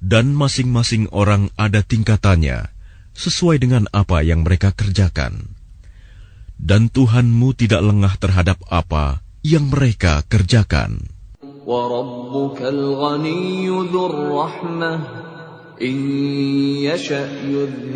Dan masing-masing orang ada tingkatannya, sesuai dengan apa yang mereka kerjakan. Dan Tuhanmu tidak lengah terhadap apa yang mereka kerjakan. وَرَبُّكَ الْغَنِيُّ ذُو الرَّحْمَةِ إِن يَشَأْ